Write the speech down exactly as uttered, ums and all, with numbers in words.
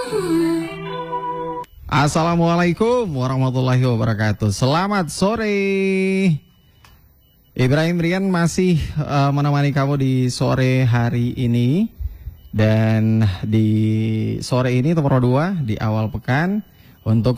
Assalamualaikum warahmatullahi wabarakatuh. Selamat sore. Ibrahim Rian masih uh, menemani kamu di sore hari ini. Dan di sore ini nomor dua di awal pekan untuk